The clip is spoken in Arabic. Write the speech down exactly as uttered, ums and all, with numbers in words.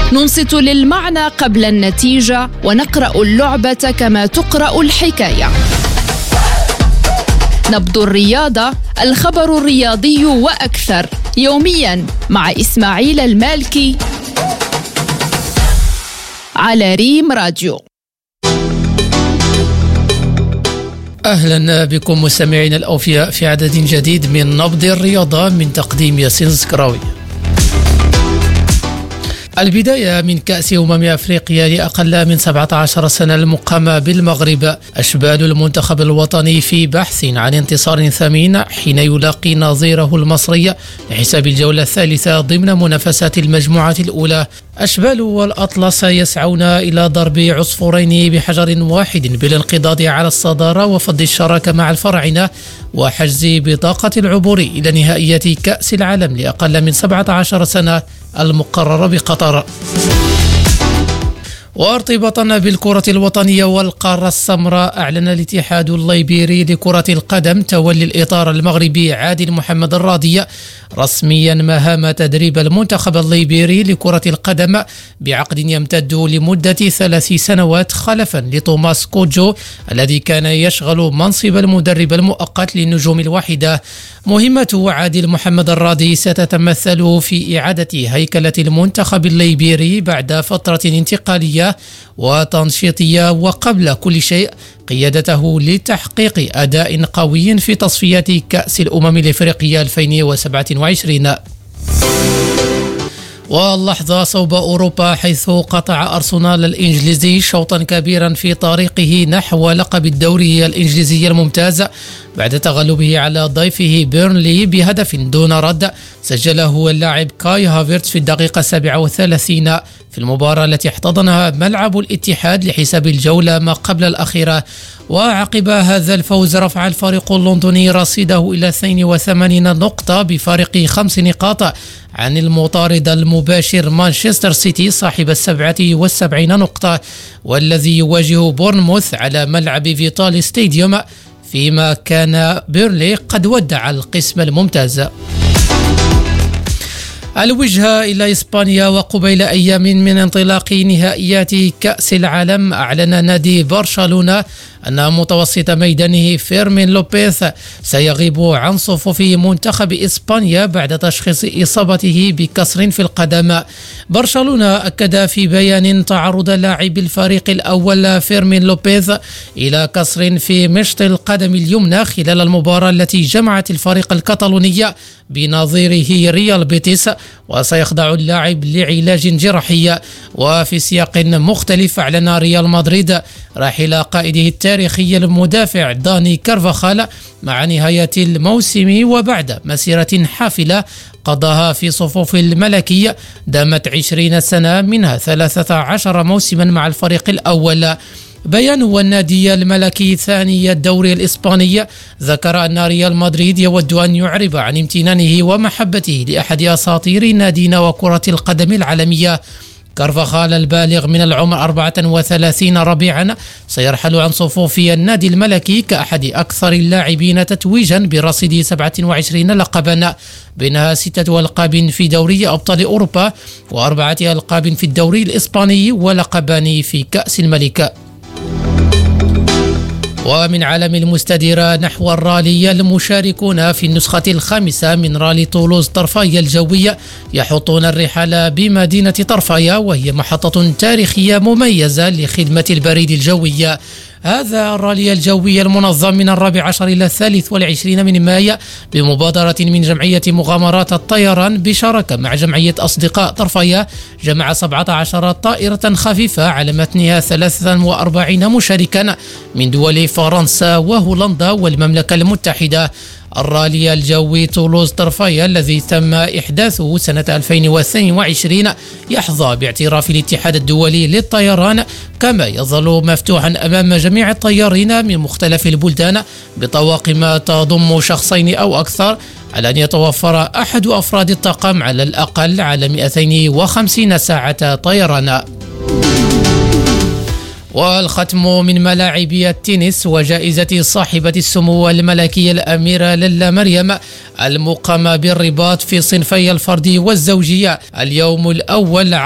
ننصت للمعنى قبل النتيجة ونقرأ اللعبة كما تقرأ الحكاية. نبض الرياضة، الخبر الرياضي وأكثر، يومياً مع إسماعيل المالكي على ريم راديو. أهلا بكم مستمعين الأوفياء في عدد جديد من نبض الرياضة من تقديم ياسين زكراوي. البداية من كأس أمم أفريقيا لأقل من سبعة عشر سنة المقامة بالمغرب. أشبال المنتخب الوطني في بحث عن انتصار ثمين حين يلاقي نظيره المصري لحساب الجولة الثالثة ضمن منافسات المجموعة الأولى. أشبال والأطلس يسعون إلى ضرب عصفورين بحجر واحد بالانقضاض على الصدارة وفض الشراكة مع الفراعنة وحجز بطاقة العبور إلى نهائيات كأس العالم لأقل من سبعة عشر سنة المقررة بقطر. وارتباطا بالكرة الوطنية والقارة السمراء، أعلن الاتحاد الليبيري لكرة القدم تولي الإطار المغربي عادل محمد الراضي رسميا مهام تدريب المنتخب الليبيري لكرة القدم بعقد يمتد لمدة ثلاث سنوات خلفا لتوماس كوجو الذي كان يشغل منصب المدرب المؤقت للنجوم الواحدة. مهمة عادل محمد الراضي ستتمثل في إعادة هيكلة المنتخب الليبيري بعد فترة انتقالية وتنشيطية، وقبل كل شيء قيادته لتحقيق أداء قوي في تصفيات كأس الأمم الإفريقية ألفين وسبعة وعشرين. واللحظة صوب أوروبا، حيث قطع أرسنال الإنجليزي شوطا كبيرا في طريقه نحو لقب الدوري الإنجليزي الممتاز بعد تغلبه على ضيفه بيرنلي بهدف دون رد سجله اللاعب كاي هافيرتز في الدقيقة السابعة والثلاثين في المباراة التي احتضنها ملعب الاتحاد لحساب الجولة ما قبل الأخيرة. وعقب هذا الفوز رفع الفريق اللندني رصيده إلى اثنين وثمانين نقطة بفارق خمس نقاط عن المطارد المباشر مانشستر سيتي صاحب السبعة والسبعين نقطة والذي يواجه بورنموث على ملعب فيتال ستاديوم، فيما كان بيرلي قد ودع القسم الممتاز. الوجهة إلى إسبانيا، وقبيل أيام من انطلاق نهائيات كأس العالم أعلن نادي برشلونة أن متوسط ميدانه فيرمين لوبيز سيغيب عن صفوف منتخب إسبانيا بعد تشخيص إصابته بكسر في القدم. برشلونة أكد في بيان تعرض لاعب الفريق الأول فيرمين لوبيز إلى كسر في مشط القدم اليمنى خلال المباراة التي جمعت الفريق الكتالوني بنظيره ريال بيتيس، وسيخضع اللاعب لعلاج جراحي. وفي سياق مختلف أعلن ريال مدريد رحيل قائده التاريخي المدافع داني كارفاخال مع نهاية الموسم وبعد مسيرة حافلة قضاها في صفوف الملكي دامت عشرين سنة منها ثلاثة عشر موسما مع الفريق الأول. بيان والنادي الملكي ثاني الدوري الإسباني ذكر أن ريال مدريد يود أن يعرب عن امتنانه ومحبته لأحد أساطير نادينا وكرة القدم العالمية. كارفاخال البالغ من العمر أربعة وثلاثين ربيعا سيرحل عن صفوف النادي الملكي كأحد أكثر اللاعبين تتويجا برصيد سبعة وعشرين لقبا، بينها ستة ألقاب في دوري أبطال أوروبا وأربعة ألقاب في الدوري الإسباني ولقبان في كأس الملك. ومن عالم المستديرة نحو الرالي، المشاركون في النسخة الخامسة من رالي طولوز طرفايا الجوية يحطون الرحال بمدينة طرفايا، وهي محطة تاريخية مميزة لخدمة البريد الجوي. هذا الرالي الجوي المنظم من الرابع عشر إلى الثالث والعشرين من مايو بمبادرة من جمعية مغامرات الطيران بشراكة مع جمعية أصدقاء طرفايا جمع سبعة عشر طائرة خفيفة على متنها ثلاثة وأربعين مشاركا من دول فرنسا وهولندا والمملكة المتحدة. الرالي الجوي طولوز طرفايا الذي تم إحداثه سنة ألفين واثنين وعشرين يحظى باعتراف الاتحاد الدولي للطيران، كما يظل مفتوحا أمام جميع الطيارين من مختلف البلدان بطواقم تضم شخصين أو أكثر، على أن يتوفر أحد أفراد الطاقم على الأقل على مئتين وخمسين ساعة طيران. والختم من ملاعب التنس وجائزة صاحبة السمو الملكية الأميرة للا مريم المقامة بالرباط في صنفي الفردي والزوجية. اليوم الأول